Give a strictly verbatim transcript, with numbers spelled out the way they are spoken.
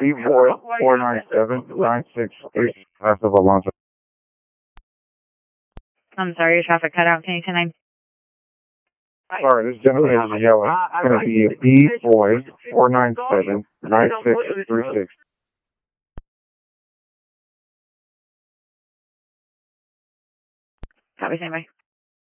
B four four nine seven nine six eight west of Alonzo. I'm sorry, your traffic cut out. Can you connect? Sorry, this gentleman is yelling. It's going to be B four four nine seven nine six three six. Copy, standby.